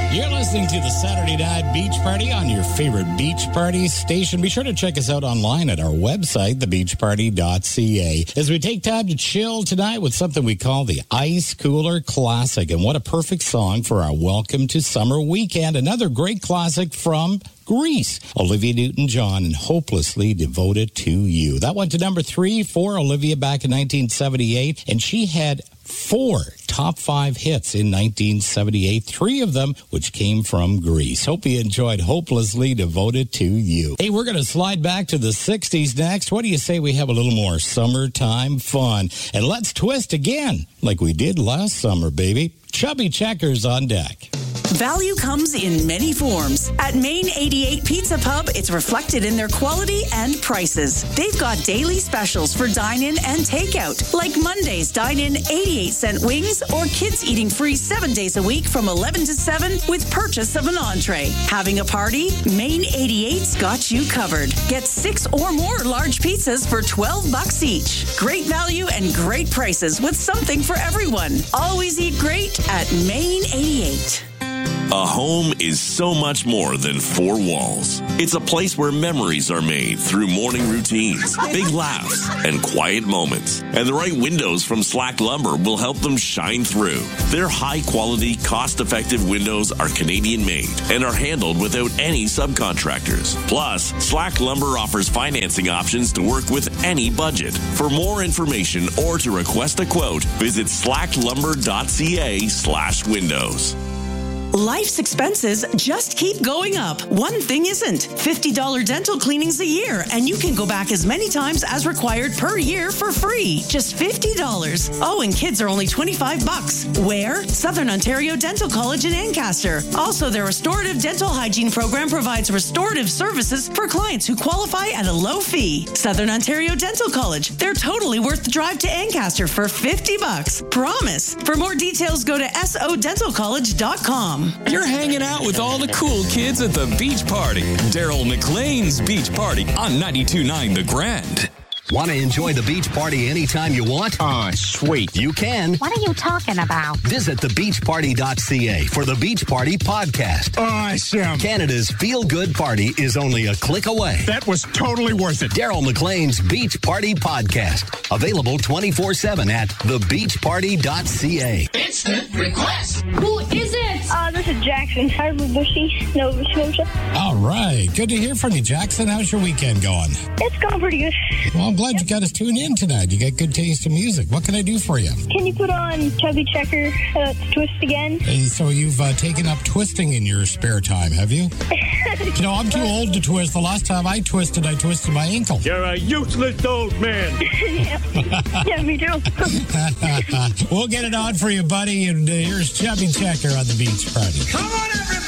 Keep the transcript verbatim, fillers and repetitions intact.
You're listening to the Saturday Night Beach Party on your favorite beach party station. Be sure to check us out online at our website, the beach party dot c a. As we take time to chill tonight with something we call the Ice Cooler Classic. And what a perfect song for our Welcome to Summer weekend. Another great classic from Grease. Olivia Newton-John and Hopelessly Devoted to You. That went to number three for Olivia back in nineteen seventy-eight. And she had four top five hits in nineteen seventy-eight, three of them which came from Grease. Hope you enjoyed Hopelessly Devoted to You. Hey, we're going to slide back to the sixties next. What do you say we have a little more summertime fun? And let's twist again like we did last summer, baby. Chubby Checkers on deck. Value comes in many forms. At Main eighty-eight Pizza Pub, it's reflected in their quality and prices. They've got daily specials for dine-in and takeout, like Monday's dine-in eighty-eight cent wings or kids eating free seven days a week from eleven to seven with purchase of an entree. Having a party? Main eighty-eight's got you covered. Get six or more large pizzas for twelve bucks each. Great value and great prices with something for everyone. Always eat great at Main eighty-eight. A home is so much more than four walls. It's a place where memories are made through morning routines, big laughs, and quiet moments. And the right windows from Slack Lumber will help them shine through. Their high-quality, cost-effective windows are Canadian-made and are handled without any subcontractors. Plus, Slack Lumber offers financing options to work with any budget. For more information or to request a quote, visit slacklumber.ca slash windows. Life's expenses just keep going up. One thing isn't. fifty dollars dental cleanings a year, and you can go back as many times as required per year for free. Just fifty dollars. Oh, and kids are only twenty-five bucks. Where? Southern Ontario Dental College in Ancaster. Also, their restorative dental hygiene program provides restorative services for clients who qualify at a low fee. Southern Ontario Dental College. They're totally worth the drive to Ancaster for fifty bucks. Promise. For more details, go to s o dental college dot com. You're hanging out with all the cool kids at the beach party. Daryl McLean's Beach Party on ninety-two point nine The Grand. Want to enjoy the beach party anytime you want? Oh, sweet. You can. What are you talking about? Visit the beach party dot c a for the Beach Party podcast. Awesome. Canada's feel-good party is only a click away. That was totally worth it. Daryl McLean's Beach Party podcast. Available twenty-four seven at the beach party dot c a. Instant request. Who is it? Uh, this is Jackson. I'm from Bushy, Nova Scotia. All right. Good to hear from you, Jackson. How's your weekend going? It's going pretty good. Well, I'm glad yep. you got us tuned in tonight. You got good taste in music. What can I do for you? Can you put on Chubby Checker, uh, Twist Again? Hey, so you've uh, taken up twisting in your spare time, have you? You know, I'm too old to twist. The last time I twisted, I twisted my ankle. You're a useless old man. yeah. yeah, me too. We'll get it on for you, buddy. And uh, here's Chubby Checker on the Beach Party. Come on, everybody.